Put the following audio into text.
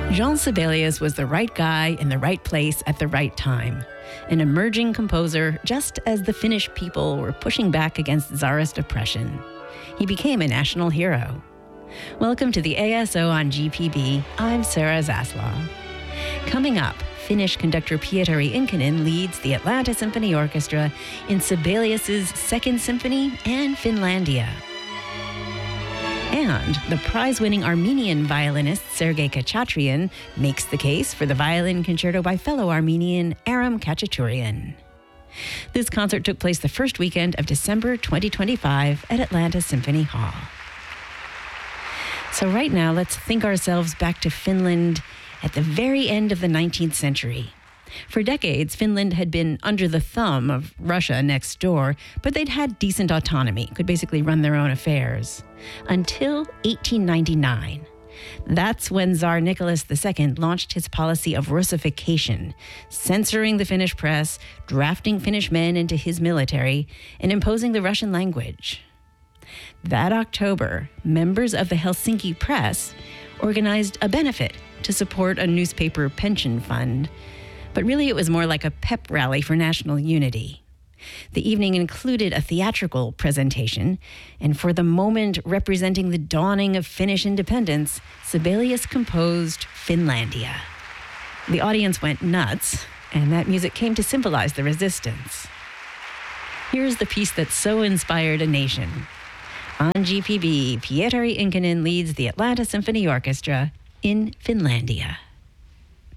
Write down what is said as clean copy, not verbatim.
Jean Sibelius was the right guy in the right place at the right time. An emerging composer just as the Finnish people were pushing back against Tsarist oppression. He became a national hero. Welcome to the ASO on GPB. I'm Sarah Zaslav. Coming up, Finnish conductor Pietari Inkinen leads the Atlanta Symphony Orchestra in Sibelius's Second Symphony and Finlandia. And the prize-winning Armenian violinist Sergei Khachatryan makes the case for the violin concerto by fellow Armenian Aram Khachaturian. This concert took place the first weekend of December 2025 at Atlanta Symphony Hall. So right now, let's think ourselves back to Finland at the very end of the 19th century. For decades, Finland had been under the thumb of Russia next door, but they'd had decent autonomy, could basically run their own affairs. Until 1899. That's when Tsar Nicholas II launched his policy of Russification, censoring the Finnish press, drafting Finnish men into his military, and imposing the Russian language. That October, members of the Helsinki Press organized a benefit to support a newspaper pension fund. But really, it was more like a pep rally for national unity. The evening included a theatrical presentation, and for the moment representing the dawning of Finnish independence, Sibelius composed Finlandia. The audience went nuts, and that music came to symbolize the resistance. Here's the piece that so inspired a nation. On GPB, Pietari Inkinen leads the Atlanta Symphony Orchestra in Finlandia.